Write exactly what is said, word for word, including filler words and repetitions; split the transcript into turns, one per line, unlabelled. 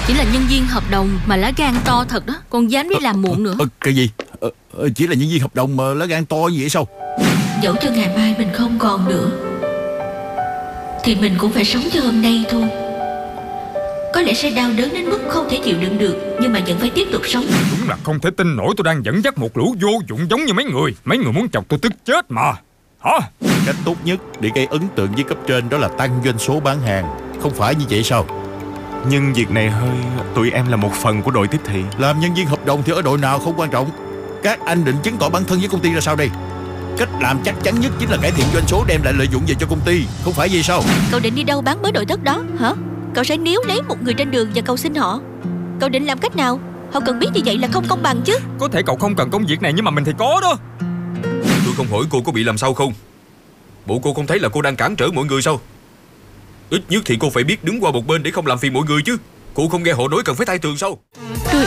Chỉ là nhân viên hợp đồng mà lá gan to thật đó, còn dám đi làm muộn nữa.
ờ, Cái gì? Ờ, chỉ là nhân viên hợp đồng mà lá gan to như vậy sao?
Dẫu cho ngày mai mình không còn nữa thì mình cũng phải sống cho hôm nay thôi. Có lẽ sẽ đau đớn đến mức không thể chịu đựng được, nhưng mà vẫn phải tiếp tục sống.
Đúng là không thể tin nổi tôi đang dẫn dắt một lũ vô dụng giống như mấy người. Mấy người muốn chọc tôi tức chết mà. Hả?
Cách tốt nhất để gây ấn tượng với cấp trên đó là tăng doanh số bán hàng, không phải như vậy sao?
Nhưng việc này hơi... Tụi em là một phần của đội tiếp thị.
Làm nhân viên hợp đồng thì ở đội nào không quan trọng. Các anh định chứng tỏ bản thân với công ty ra sao đây? Cách làm chắc chắn nhất chính là cải thiện doanh số, đem lại lợi nhuận về cho công ty, không phải vậy sao?
Cậu định đi đâu bán mới nội thất đó hả? Cậu sẽ níu lấy một người trên đường và cầu xin họ. Cậu định làm cách nào? Họ cần biết như vậy là không công bằng chứ.
Có thể cậu không cần công việc này nhưng mà mình thì có đó.
Tôi không hỏi cô có bị làm sao không. Bộ cô không thấy là cô đang cản trở mọi người sao? Ít nhất thì cô phải biết đứng qua một bên để không làm phiền mọi người chứ. Cô không nghe họ nói cần phải thay tường sao?